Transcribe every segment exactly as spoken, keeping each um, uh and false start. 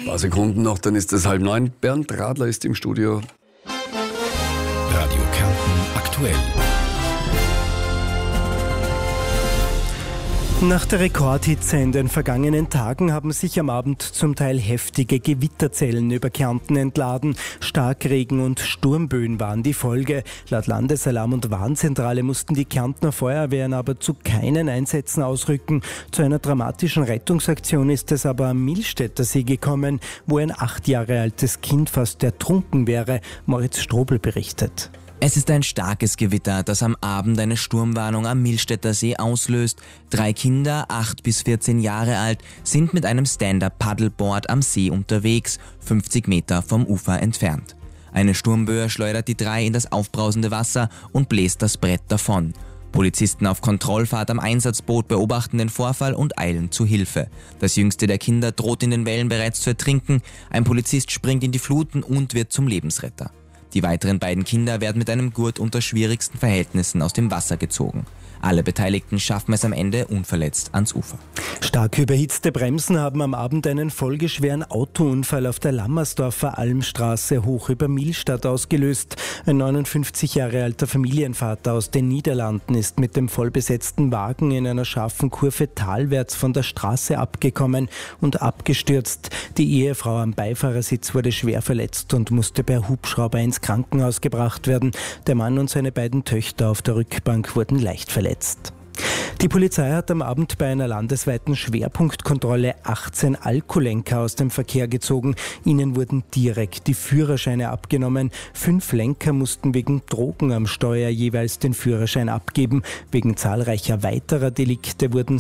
Ein paar Sekunden noch, dann ist es halb neun. Bernd Radler ist im Studio. Radio Kärnten aktuell. Nach der Rekordhitze in den vergangenen Tagen haben sich am Abend zum Teil heftige Gewitterzellen über Kärnten entladen. Starkregen und Sturmböen waren die Folge. Laut Landesalarm- und Warnzentrale mussten die Kärntner Feuerwehren aber zu keinen Einsätzen ausrücken. Zu einer dramatischen Rettungsaktion ist es aber am Millstätter See gekommen, wo ein acht Jahre altes Kind fast ertrunken wäre. Moritz Strobel berichtet. Es ist ein starkes Gewitter, das am Abend eine Sturmwarnung am Millstätter See auslöst. Drei Kinder, acht bis vierzehn Jahre alt, sind mit einem Stand-Up-Paddleboard am See unterwegs, fünfzig Meter vom Ufer entfernt. Eine Sturmböe schleudert die drei in das aufbrausende Wasser und bläst das Brett davon. Polizisten auf Kontrollfahrt am Einsatzboot beobachten den Vorfall und eilen zu Hilfe. Das jüngste der Kinder droht in den Wellen bereits zu ertrinken. Ein Polizist springt in die Fluten und wird zum Lebensretter. Die weiteren beiden Kinder werden mit einem Gurt unter schwierigsten Verhältnissen aus dem Wasser gezogen. Alle Beteiligten schaffen es am Ende unverletzt ans Ufer. Stark überhitzte Bremsen haben am Abend einen folgeschweren Autounfall auf der Lammersdorfer Almstraße hoch über Millstatt ausgelöst. Ein neunundfünfzig Jahre alter Familienvater aus den Niederlanden ist mit dem vollbesetzten Wagen in einer scharfen Kurve talwärts von der Straße abgekommen und abgestürzt. Die Ehefrau am Beifahrersitz wurde schwer verletzt und musste per Hubschrauber ins Krankenhaus gebracht werden. Der Mann und seine beiden Töchter auf der Rückbank wurden leicht verletzt. Die Polizei hat am Abend bei einer landesweiten Schwerpunktkontrolle achtzehn Alkoholenker aus dem Verkehr gezogen. Ihnen wurden direkt die Führerscheine abgenommen. Fünf Lenker mussten wegen Drogen am Steuer jeweils den Führerschein abgeben. Wegen zahlreicher weiterer Delikte wurden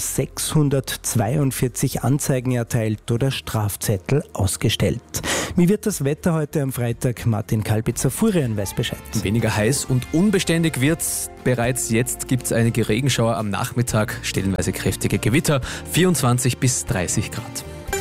sechshundertzweiundvierzig Anzeigen erteilt oder Strafzettel ausgestellt. Wie wird das Wetter heute am Freitag? Martin Kalbitzer Furian weiß Bescheid. Weniger heiß und unbeständig wird's. Bereits jetzt gibt's einige Regenschauer am Nachmittag, stellenweise kräftige Gewitter, vierundzwanzig bis dreißig Grad.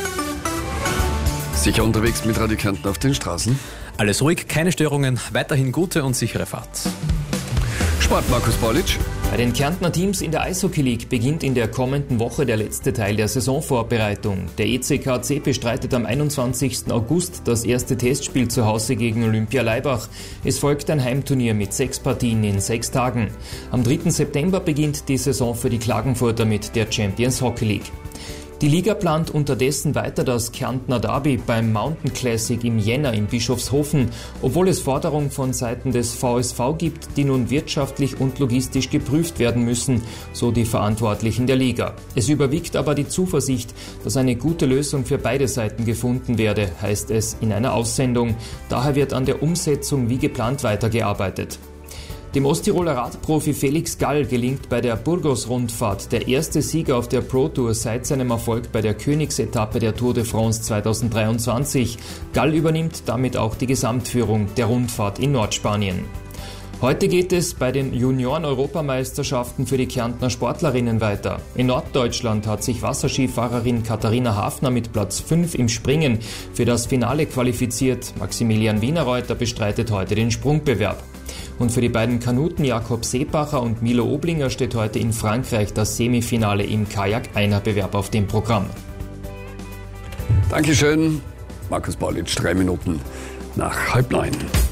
Sicher unterwegs mit Radio Kärnten auf den Straßen. Alles ruhig, keine Störungen, weiterhin gute und sichere Fahrt. Sport, Markus Paulitsch. Bei den Kärntner Teams in der Eishockey League beginnt in der kommenden Woche der letzte Teil der Saisonvorbereitung. Der E C K C bestreitet am einundzwanzigsten August das erste Testspiel zu Hause gegen Olympia Laibach. Es folgt ein Heimturnier mit sechs Partien in sechs Tagen. Am dritten September beginnt die Saison für die Klagenfurter mit der Champions Hockey League. Die Liga plant unterdessen weiter das Kärntner Derby beim Mountain Classic im Jänner in Bischofshofen, obwohl es Forderungen von Seiten des V S V gibt, die nun wirtschaftlich und logistisch geprüft werden müssen, so die Verantwortlichen der Liga. Es überwiegt aber die Zuversicht, dass eine gute Lösung für beide Seiten gefunden werde, heißt es in einer Aussendung. Daher wird an der Umsetzung wie geplant weitergearbeitet. Dem Osttiroler Radprofi Felix Gall gelingt bei der Burgos-Rundfahrt der erste Sieger auf der Pro Tour seit seinem Erfolg bei der Königsetappe der Tour de France zweitausenddreiundzwanzig. Gall übernimmt damit auch die Gesamtführung der Rundfahrt in Nordspanien. Heute geht es bei den Junioren-Europameisterschaften für die Kärntner Sportlerinnen weiter. In Norddeutschland hat sich Wasserskifahrerin Katharina Hafner mit Platz fünf im Springen für das Finale qualifiziert. Maximilian Wienerreuter bestreitet heute den Sprungbewerb. Und für die beiden Kanuten Jakob Seebacher und Milo Oblinger steht heute in Frankreich das Semifinale im Kajak-Einer-Bewerb auf dem Programm. Dankeschön, Markus Paulitsch, drei Minuten nach halb neun.